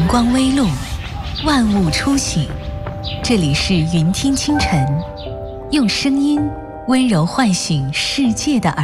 光微露，万物初醒。这里是云听清晨，用声音温柔唤醒世界的耳